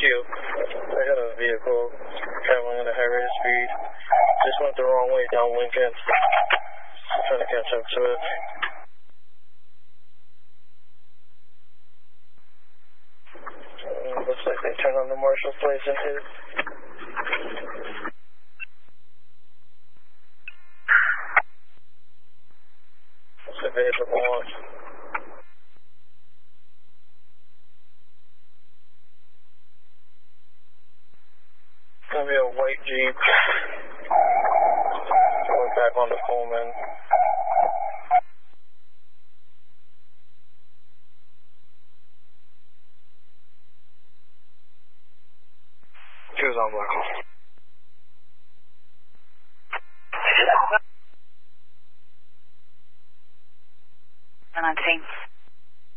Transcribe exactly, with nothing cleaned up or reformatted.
you. I got a vehicle traveling at a high rate of speed. Just went the wrong way down Lincoln. Trying to catch up to it. Uh, looks like they turned on the marshal plates and hit. Looks like they hit the launch. It's gonna be a white Jeep. Going back on the Pullman. She was on Blackhawk. And on team.